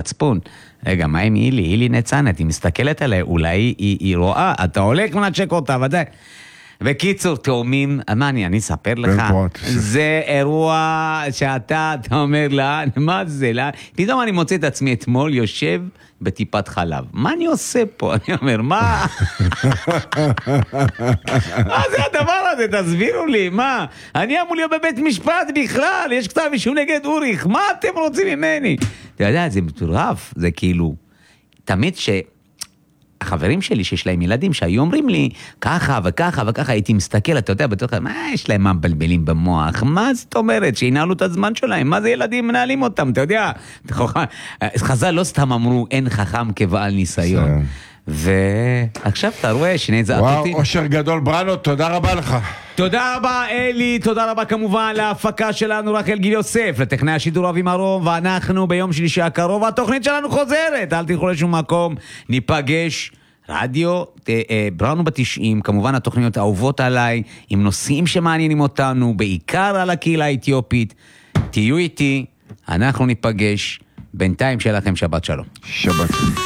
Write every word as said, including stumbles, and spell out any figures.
מצפון. רגע, מה עם אילי? אילי נצנת, היא מסתכלת עליה, אולי היא, היא, היא רואה, אתה הולך מנצ'ק אותה, ודאי. בקיצור, תאומים, מה אני, אני אספר לך? זה אירוע שאתה, אתה אומר לה, מה זה? לה? פתאום אני מוצא את עצמי אתמול, יושב בטיפת חלב. מה אני עושה פה? אני אומר, מה? מה זה הדבר הזה? תסבירו לי, מה? אני אמור להיות בבית משפט בכלל, יש כתב אישום נגד אוריך, מה אתם רוצים ממני? אתה יודע, זה מטורף, זה כאילו, תמיד ש... החברים שלי שיש להם ילדים שהיו אומרים לי ככה וככה וככה, הייתי מסתכל, אתה יודע, בתוך, מה יש להם מבלבלים במוח? מה זאת אומרת? שינהלו את הזמן שלהם? מה זה ילדים מנהלים אותם? אתה יודע, חז"ל לא סתם אמרו, אין חכם כבעל ניסיון. ועכשיו אתה רואה שני זעתותים. וואו, אושר גדול. בראנו, תודה רבה לך. תודה רבה אלי, תודה רבה כמובן להפקה שלנו רחל גיל יוסף, לטכנאי השידור אבי מרום, ואנחנו ביום שלישי הקרוב התוכנית שלנו חוזרת, אל תלכו לשום מקום, ניפגש. רדיו, בראנו בתשעים, כמובן התוכניות האהובות עליי, עם נושאים שמעניינים אותנו, בעיקר על הקהילה האתיופית. תהיו איתי, אנחנו ניפגש, בינתיים שיהיה לכם שבת שלום. שבת שלום.